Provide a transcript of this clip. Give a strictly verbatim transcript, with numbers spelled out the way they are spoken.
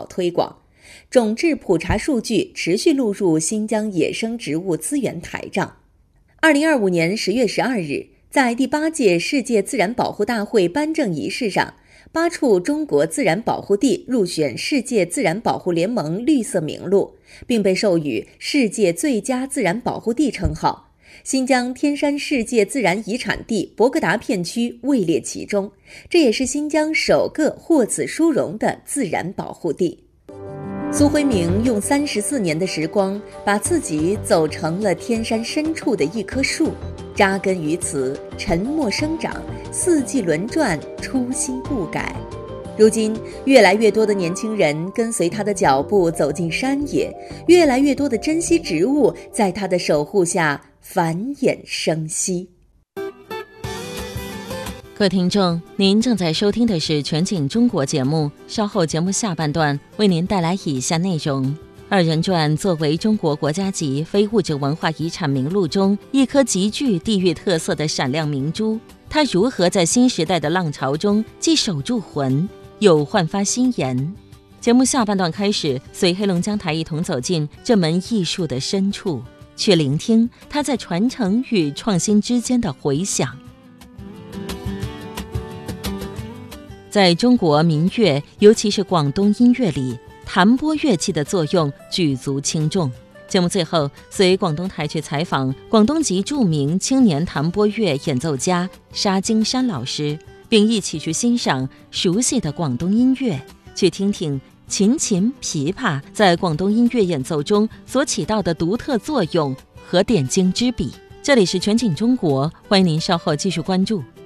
推广。种质普查数据持续录入新疆野生植物资源台账。二零二五年十月十二日，在第八届世界自然保护大会颁证仪式上，八处中国自然保护地入选世界自然保护联盟绿色名录，并被授予世界最佳自然保护地称号。新疆天山世界自然遗产地博格达片区位列其中，这也是新疆首个获此殊荣的自然保护地。苏辉明用三十四年的时光，把自己走成了天山深处的一棵树，扎根于此，沉默生长，四季轮转，初心不改。如今，越来越多的年轻人跟随他的脚步走进山野，越来越多的珍稀植物在他的守护下繁衍生息。 各位听众，您正在收听的是全景中国节目，稍后节目下半段为您带来以下内容。二人转作为中国国家级非物质文化遗产名录中一颗极具地域特色的闪亮明珠，它如何在新时代的浪潮中既守住魂，又焕发新颜？节目下半段开始，随黑龙江台一同走进这门艺术的深处，去聆听它在传承与创新之间的回响。在中国民乐，尤其是广东音乐里，弹拨乐器的作用举足轻重。节目最后，随广东台去采访广东籍著名青年弹拨乐演奏家沙金山老师，并一起去欣赏熟悉的广东音乐，去听听琴琴、琵琶在广东音乐演奏中所起到的独特作用和点睛之笔。这里是全景中国，欢迎您稍后继续关注。